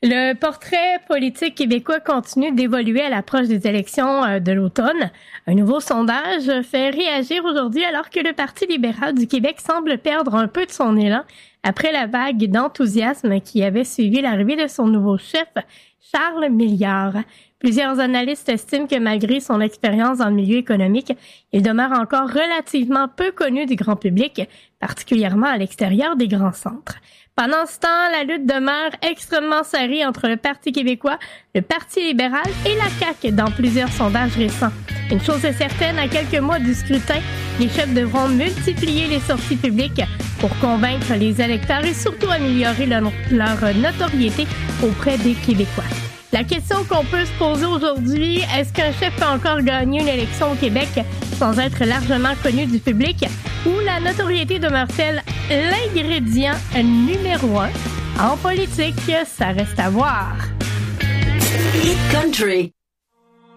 Le portrait politique québécois continue d'évoluer à l'approche des élections de l'automne. Un nouveau sondage fait réagir aujourd'hui alors que le Parti libéral du Québec semble perdre un peu de son élan après la vague d'enthousiasme qui avait suivi l'arrivée de son nouveau chef, Charles Milliard. Plusieurs analystes estiment que malgré son expérience dans le milieu économique, il demeure encore relativement peu connu du grand public, particulièrement à l'extérieur des grands centres. Pendant ce temps, la lutte demeure extrêmement serrée entre le Parti québécois, le Parti libéral et la CAQ dans plusieurs sondages récents. Une chose est certaine, à quelques mois du scrutin, les chefs devront multiplier les sorties publiques pour convaincre les électeurs et surtout améliorer leur notoriété auprès des Québécois. La question qu'on peut se poser aujourd'hui, est-ce qu'un chef peut encore gagner une élection au Québec sans être largement connu du public? Ou la notoriété demeure-t-elle l'ingrédient numéro 1? En politique, ça reste à voir. Hit Country.